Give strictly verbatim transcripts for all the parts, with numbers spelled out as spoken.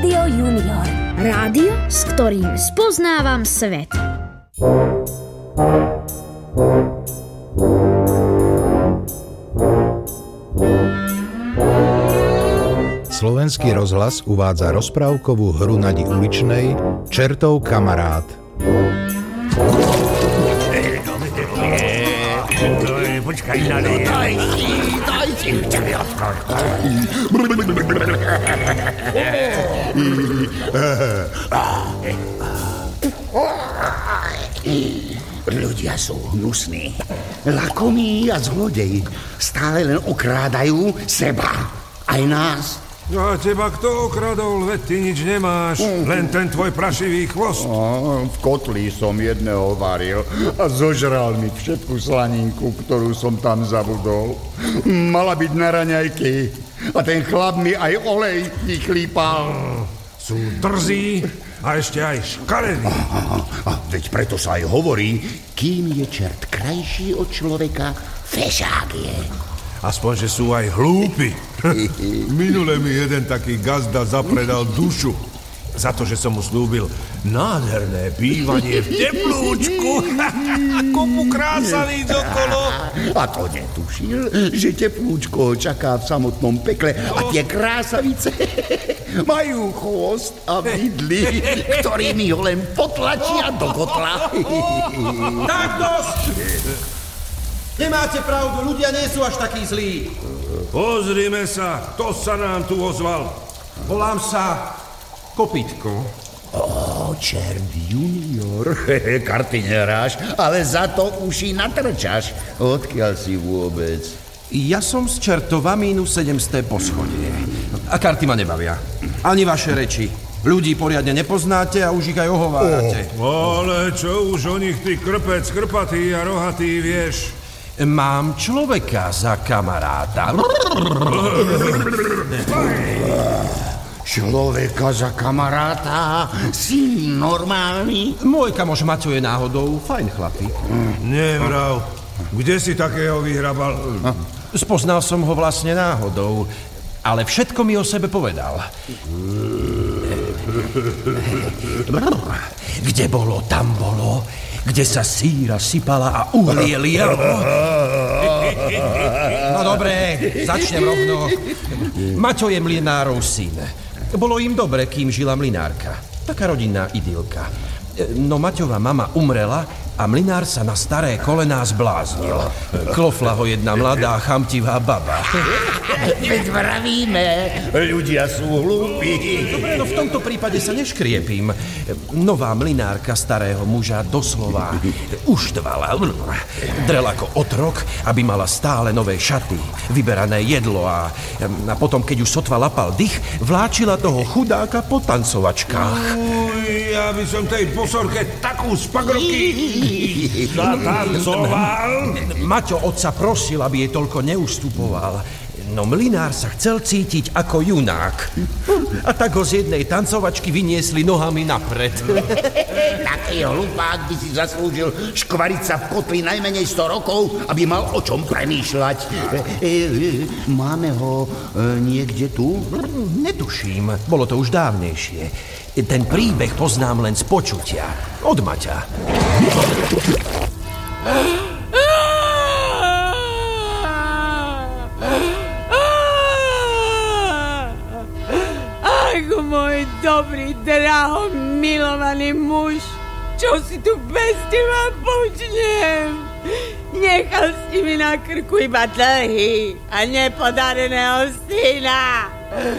Rádio Junior. Rádio, s ktorým spoznávam svet. Slovenský rozhlas uvádza rozprávkovú hru Nadi Uličnej Čertov kamarát. Počkaj, Nadi. Daj si, daj si. Ľudia sú hnusní, lakomí a zlodeji. Stále len okrádajú seba, aj nás. A teba kto okradol? Veď ty nič nemáš, mm. len ten tvoj prašivý chvost. O, v kotli som jedného varil a zožral mi všetku slaninku, ktorú som tam zabudol. Mala byť na raňajky a ten chlap mi aj olej vychlípal. Mm. Sú drzí a ešte aj škaredí. A, a veď preto sa aj hovorí, kým je čert krajší od človeka, fešák je. Aspoň, že sú aj hlúpi. Minule mi jeden taký gazda zapredal dušu za to, že som mu slúbil nádherné bývanie v teplúčku. Kopu krásavíc okolo. A to netušil, že teplúčko čaká v samotnom pekle a tie krásavice majú chvost a vidly, ktorými ho len potlačia do kotla. Tak dosť! Nemáte pravdu, ľudia nie sú až takí zlí. Pozrime sa, kto sa nám tu ozval. Volám sa Kopytko. Ó, čert junior, karty nehráš, ale za to uši natrčaš. Odkiaľ si vôbec? Ja som z Čertova mínus sedemsté poschodie. A karty ma nebavia. Ani vaše reči. Ľudí poriadne nepoznáte a už ich aj ohovárate. Oh, ale čo už o nich ty krpec, krpatý a rohatý vieš? Mám človeka za kamaráta. Človeka za kamaráta? Si normálny? Môj kamoš Maťo je náhodou fajn chlapík. Nevrav. Kde si takého vyhrabal? Spoznal som ho vlastne náhodou, ale všetko mi o sebe povedal. Kde bolo, tam bolo. Kde sa síra sypala a uhlie lialo. No dobré, začnem rovno. Maťo je mlynárov syn. Bolo im dobre, kým žila mlynárka. Taká rodinná idylka. No Maťová mama umrela a mlynár sa na staré kolená zbláznil. Klofla ho jedna mladá, chamtivá baba. Veď vravíme, ľudia sú hlúpi. Dobre, no v tomto prípade sa neškriepím. Nová mlynárka starého muža doslova uštvala. Drel ako otrok, aby mala stále nové šaty, vyberané jedlo a, a potom, keď už sotva lapal dych, vláčila toho chudáka po tancovačkách. Uj, ja by som tej posorke takú spagroky zatancoval. Maťo otca prosil, aby jej toľko neustupoval. No mlynár sa chcel cítiť ako junák. A tak ho z jednej tancovačky vyniesli nohami napred. Taký hlupák by si zaslúžil škvariť sa v kotli najmenej sto rokov, aby mal o čom premýšľať. Máme ho niekde tu? Netuším, bolo to už dávnejšie. Ten príbeh poznám len z počutia. Od Maťa. Môj dobrý, draho, milovaný muž, čo si tu bez teba počnem? Nechal si mi na krku iba dlhy a nepodareného syna.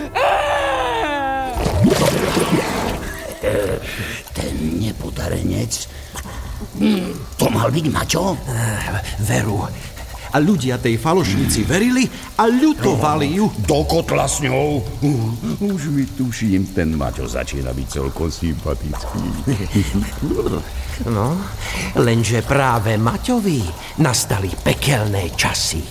Ten nepodarenec, to mal byť Maťo? Veru. A ľudia tej falošnici verili a ľutovali ju. Do kotla s ňou. Už mi tuším, ten Maťo začína byť celkom sympatický. No, lenže práve Maťovi nastali pekelné časy.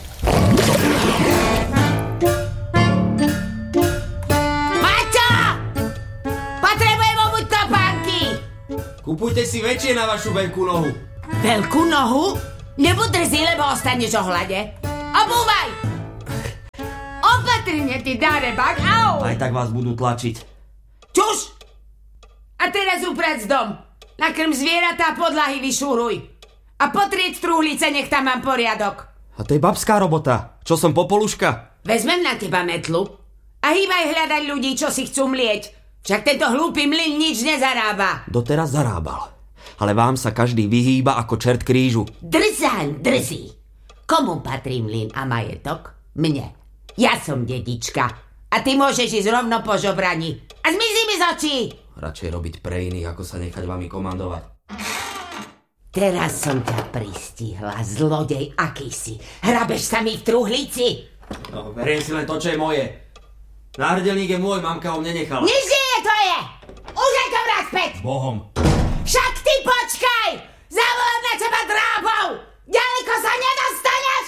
Maťo! Potrebujem obuť topánky! Kupujte si väčšie na vašu veľkú nohu. Veľkú nohu? Nebuď drzý, lebo ostaneš ohlade. Obúvaj! Opatrne, ty darebak, au! Aj tak vás budú tlačiť. Čo vylezu pred dom. Nakrm zvieratá, podlahy vyšúruj. A potrieť truhlice, nech tam mám poriadok. A to je babská robota. Čo som popoluška? Vezmem na teba metlu a hýbaj hľadať ľudí, čo si chcú mlieť. Však tento hlúpy mlyn nič nezarába. Doteraz zarábal. Ale vám sa každý vyhýba ako čert krížu. Drzaň, drzí. Komu patrí mlyn a majetok? Mne. Ja som dedička. A ty môžeš ísť rovno po žobrani. A zmizí mi z očí. Radšej robiť pre iných, ako sa nechať vami komandovať. Teraz som ťa pristihla, zlodej akýsi. Hrabeš sa mi v truhlici. No, beriem si len to, čo je moje. Náhrdelník je môj, mamka ho mne nechala. Nič nie je tvoje. Už aj to vrát späť. Bohom. Však ty počkaj. Zavolám na teba drábov. Ďaleko sa nedostaneš.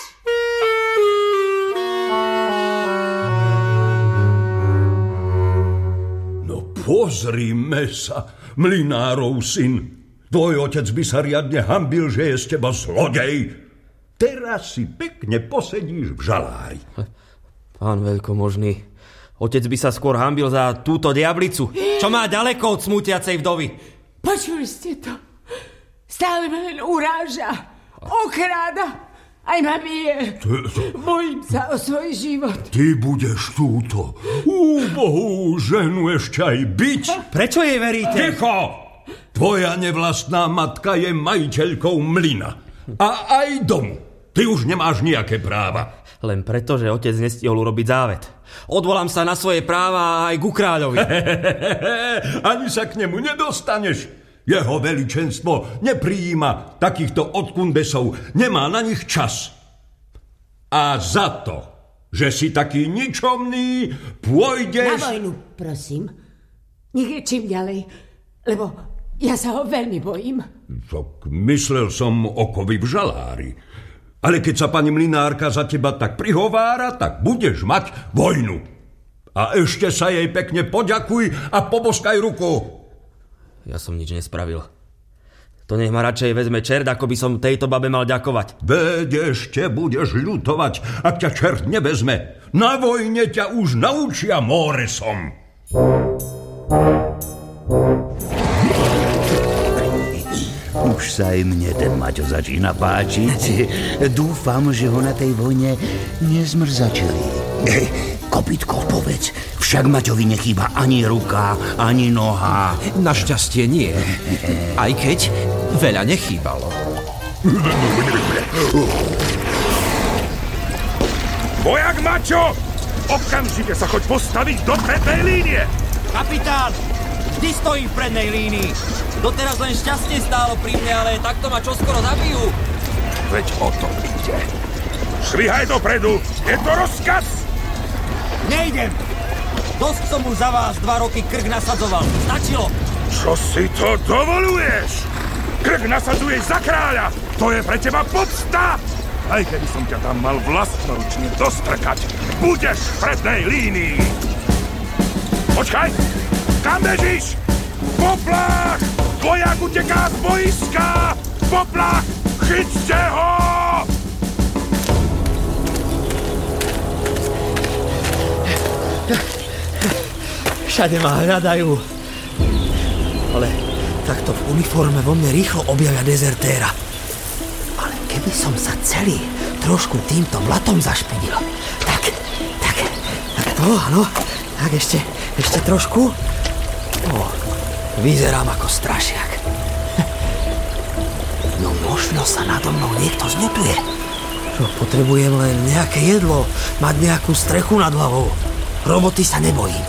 No pozrime sa, mlynárov syn. Tvoj otec by sa riadne hanbil, že je z teba zlodej. Teraz si pekne posedíš v žalári. Pán veľkomožný, otec by sa skôr hanbil za túto diablicu, čo má ďaleko od smútiacej vdovy. Počuli ste to? Stále ma len uráža, okráda, aj ma bije. Bojím sa o svoj život. Ty budeš túto úbohú ženu ešte aj byť? Prečo jej veríte? Ticho! Tvoja nevlastná matka je majiteľkou mlyna. A aj domu. Ty už nemáš nejaké práva. Len preto, že otec nestihol urobiť závet. Odvolám sa na svoje práva aj ku kráľovi. Ani sa k nemu nedostaneš. Jeho veličenstvo neprijíma takýchto odkundesov. Nemá na nich čas. A za to, že si taký ničomný, pôjdeš... Na vojnu, prosím. Nech je čím ďalej, lebo... Ja sa ho veľmi bojím. Tak myslel som okovy v žalári. Ale keď sa pani mlynárka za teba tak prihovára, tak budeš mať vojnu. A ešte sa jej pekne poďakuj a poboskaj ruku. Ja som nič nespravil. To nech ma radšej vezme čert, ako by som tejto babe mal ďakovať. Veď ešte budeš ľutovať, ak ťa čert nevezme. Na vojne ťa už naučia Móresom. Už sa aj mne ten Maťo začína páčiť. Dúfam, že ho na tej vojne nezmrzačili. Kopytko, povedz, však Maťovi nechýba ani ruka, ani noha. Našťastie nie. Aj keď veľa nechýbalo. Vojak Maťo! Okamžite sa choď postaviť do prednej línie! Kapitán! Vždy stojím v prednej línii. Doteraz len šťastie stálo pri mne, ale takto ma čoskoro zabijú. Veď o to ide. Švihaj dopredu, je to rozkaz! Nejdem! Dosť som už za vás dva roky krk nasadzoval. Stačilo! Čo si to dovoluješ? Krk nasadzuješ za kráľa! To je pre teba podsta! Aj keby som ťa tam mal vlastnoručne dostrkať, budeš v prednej línii! Počkaj! Kam bežíš? Poplach! Vojak uteká z boiska! Poplach! Chyťte ho! Všade ma hľadajú. Ale takto v uniforme vo mne rýchlo objavia dezertéra. Ale keby som sa celý trošku týmto blatom zašpinil. Tak, tak, tak to, áno. Tak ešte, ešte trošku. O, vyzerám ako strašiak. No možno sa nado mnou niekto zľutuje. Čo, potrebujem len nejaké jedlo, mať nejakú strechu nad hlavou. Roboty sa nebojím.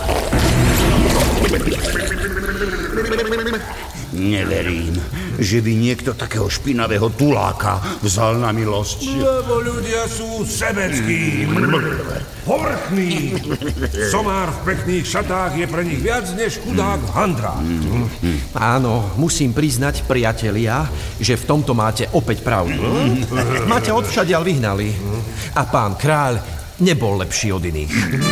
Neverím, že by niekto takého špinavého tuláka vzal na milosť. Lebo ľudia sú sebeckí, povrchní. Somár v pekných šatách je pre nich viac než chudák v handrách. Áno, musím priznať, priatelia, že v tomto máte opäť pravdu. Máte odvšadiaľ vyhnali. A pán kráľ nebol lepší od iných.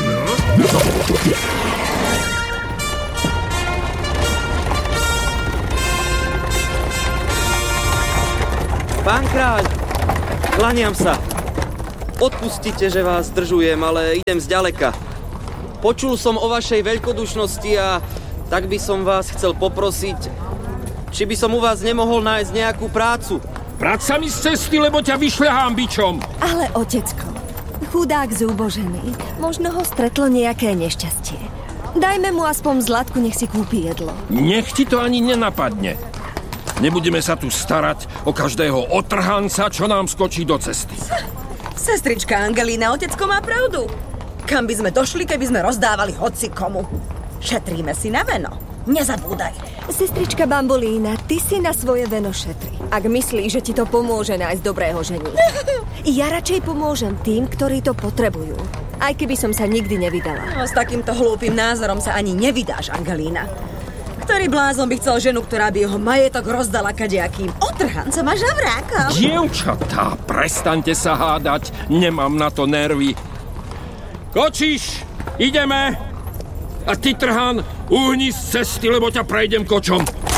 Pán kráľ, klaniam sa. Odpustite, že vás zdržujem, ale idem zďaleka. Počul som o vašej veľkodušnosti a tak by som vás chcel poprosiť, či by som u vás nemohol nájsť nejakú prácu. Vrať sa mi z cesty, lebo ťa vyšľahám bičom. Ale otecko, chudák zúbožený, možno ho stretlo nejaké nešťastie. Dajme mu aspoň zlatku, nech si kúpi jedlo. Nech ti to ani nenapadne. Nebudeme sa tu starať o každého otrhanca, čo nám skočí do cesty. Sestrička Angelína, otecko má pravdu. Kam by sme došli, keby sme rozdávali hocikomu? Šetríme si na veno. Nezabúdaj. Sestrička Bambolína, ty si na svoje veno šetri. Ak myslíš, že ti to pomôže nájsť dobrého ženícha. Ja radšej pomôžem tým, ktorí to potrebujú. Aj keby som sa nikdy nevydala. No, s takýmto hlúpym názorom sa ani nevydáš, Angelína. Ktorý blázon by chcel ženu, ktorá by jeho majetok rozdala kadejakým otrhancom a žavrákom? Dievčatá, prestaňte sa hádať. Nemám na to nervy. Kočiš, ideme. A ty, trhán, uhni z cesty, lebo ťa prejdem kočom.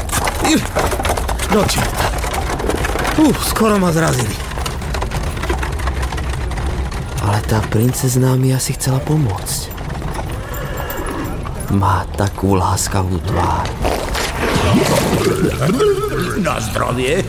Do čerta. Uf, skoro ma zrazili. Ale tá princezná mi asi chcela pomôcť. Má takú láskavú tvár. Na zdravie.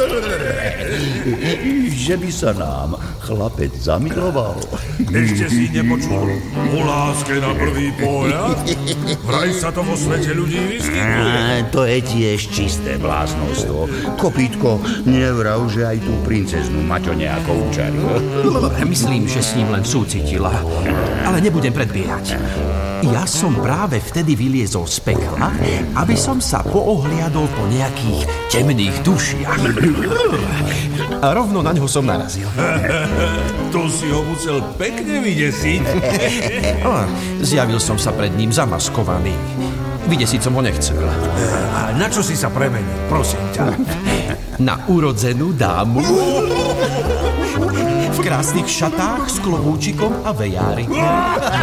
Že by sa nám chlapec zamiloval. Ešte si nepočul o láske na prvý pohľad? Vraj sa to vo svete ľudí vyskytuje. To je tiež čisté bláznostvo. Kopítko, nevrav, že aj tú princeznú Maťo nejako učaril. Myslím, že s ním len súcitila. Ale nebudem predbiehať. Ja som práve vtedy vyliezol z pekla, aby som sa poohliadol po nejakých temných dušiach. A rovno na ňo som narazil. To si ho musel pekne vydesiť. Zjavil som sa pred ním zamaskovaný. Vydesiť som ho nechcel. A na čo si sa premenil, prosím ťa? Na urodzenú dámu. V krásnych šatách s klobúčikom a vejári.